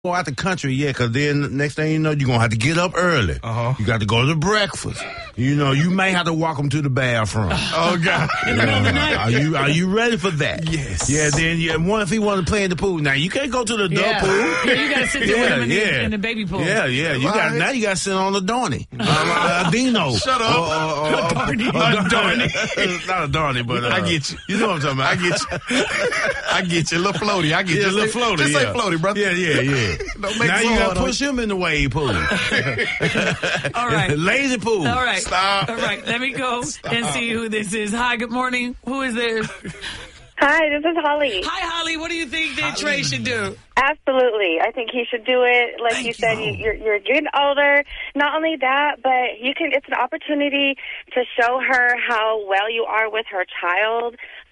go out the country, because then next thing you know, you're going to have to get up early. You got to go to breakfast. You know, you may have to walk them to the bathroom. Oh, God. In the middle of the night. Are you ready for that? Yes. Yeah, then what if he want to play in the pool? Now, you can't go to the adult pool. Yeah, you got to sit there with him in the baby pool. Yeah. You got to sit on the Dorney. Dino. Shut up. Dorney. Not a Dorney, but I get you. You know what I'm talking about. I get you. A little floaty. I get you. A little floaty. Just say floaty, brother. Yeah. Now you got to push him in the wave pool. All right. Lazy pool. All right. Stop. All right. Let me go and see who this is. Hi, good morning. Who is this? Hi, this is Holly. Hi, Holly. What do you think that Trey should do? Absolutely. I think he should do it. Like you said, you're getting older. Not only that, but it's an opportunity to show her how well you are with her child.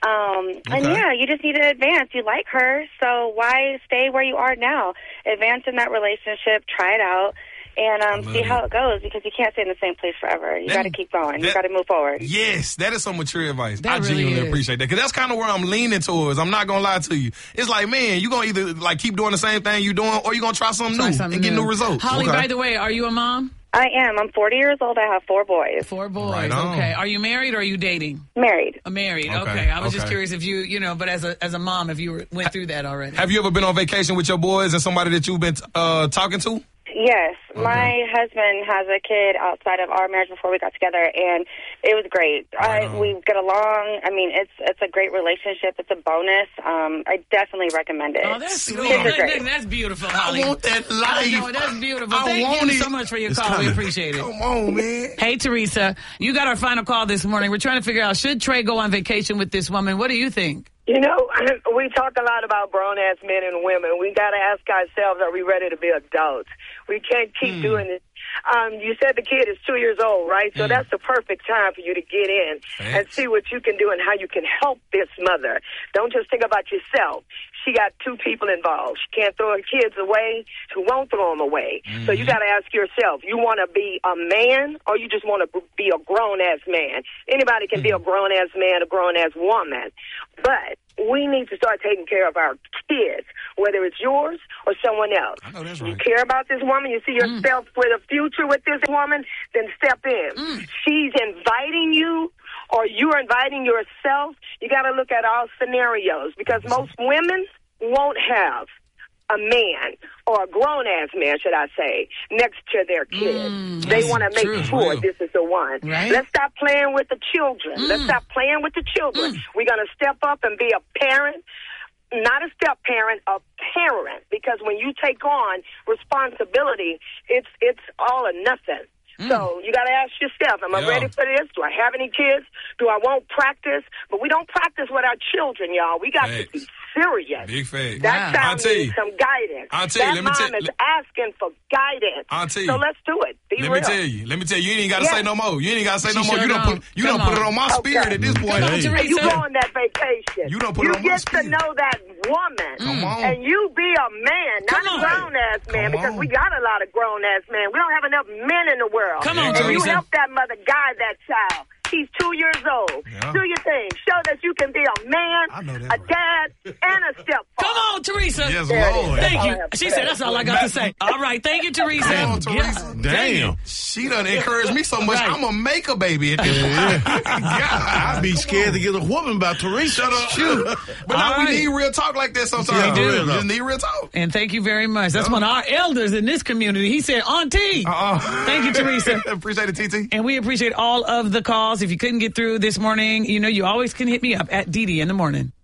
And you just need to advance. You like her, so why stay where you are now? Advance in that relationship, try it out, and see how it goes, because you can't stay in the same place forever. You got to keep going. You got to move forward. Yes, that is some mature advice. That I really genuinely is. appreciate that, because that's kind of where I'm leaning towards. I'm not going to lie to you. It's like, man, you're going to either like keep doing the same thing you're doing, or you're going to try something new and get new results. Holly, by the way, are you a mom? I am. I'm 40 years old. I have 4 boys. 4 boys. Right on. Okay. Are you married or are you dating? Married. Married. Okay. I was just curious if but as a mom, if you went through that already. Have you ever been on vacation with your boys and somebody that you've been talking to? Yes. My husband has a kid outside of our marriage before we got together, and it was great. We get along. I mean, it's a great relationship. It's a bonus. I definitely recommend it. Oh, that's sweet. That's beautiful, I Holly. want that life. No, that's beautiful. Thank you so much for your call. We appreciate it. Come on, man. Hey, Teresa, you got our final call this morning. We're trying to figure out, should Trey go on vacation with this woman? What do you think? You know, we talk a lot about grown-ass men and women. We got to ask ourselves, are we ready to be adults? We can't keep doing this. You said the kid is 2 years old, right? So that's the perfect time for you to get in and see what you can do and how you can help this mother. Don't just think about yourself. She got 2 people involved. She can't throw her kids away. She won't throw them away. So you got to ask yourself, you want to be a man or you just want to be a grown-ass man? Anybody can be a grown-ass man, a grown-ass woman. But we need to start taking care of our kids, whether it's yours or someone else. I know that's right. You care about this woman, you see yourself with a future with this woman, then step in. She's inviting you or you're inviting yourself. You got to look at all scenarios, because most women won't have a man, or a grown-ass man, should I say, next to their kids. They want to make sure this is the one. Right? Let's stop playing with the children. Let's stop playing with the children. We're going to step up and be a parent, not a step-parent, a parent, because when you take on responsibility, it's all or nothing. So you got to ask yourself, am I ready for this? Do I have any kids? Do I want practice? But we don't practice with our children, y'all. We got to be serious. Big fact. That child needs some guidance. That mom is asking for guidance. So let's do it. Be real. Let me tell you, you ain't got to say no more. You ain't got to say no more. You don't put it on my spirit at this point. You go on that vacation. You don't put it on my spirit. You get to know that woman. Come on. And you be a man, not a grown-ass man, because we got a lot of grown-ass men. We don't have enough men in the world. Come on, and Teresa. you help that mother guide that child. He's 2 years old. Yeah. Do your thing. Show that you can be a man, a dad, and a stepfather. Come on, Teresa. Yes, Lord. Thank you. She said that's all I got to say. All right. Thank you, Teresa. Come on, Teresa. Damn. She done encouraged me so much, I'm going to make a baby at this point. I'd be scared to get a whooping by Teresa. Shut up. Shoot. But now we need real talk like that sometimes. We do. We just need real talk. And thank you very much. That's one of our elders in this community. He said, Auntie. Thank you, Teresa. Appreciate it, TT. And we appreciate all of the calls. If you couldn't get through this morning, you always can hit me up at Dee Dee in the morning.